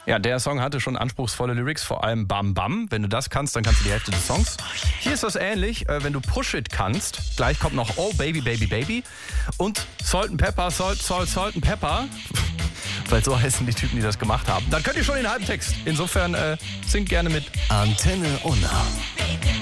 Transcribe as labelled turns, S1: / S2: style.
S1: Ja, der Song hatte schon anspruchsvolle Lyrics, vor allem Bam Bam. Wenn du das kannst, dann kannst du die Hälfte des Songs. Hier ist das ähnlich, wenn du Push It kannst. Gleich kommt noch Oh Baby Baby Baby und Salt and Pepper, Salt and Pepper. Weil so heißen die Typen, die das gemacht haben. Dann könnt ihr schon den halben Text. Insofern singt gerne mit.
S2: Antenne Unna.